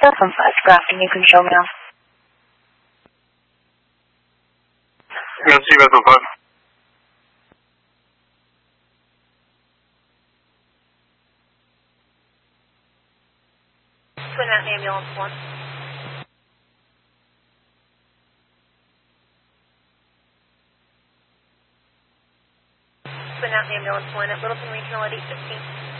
That's some photographing you can show me now. Merci, bateau 5. Twin Mountain Ambulance 1. Twin Mountain Ambulance 1 at Littleton Regional at 8:15.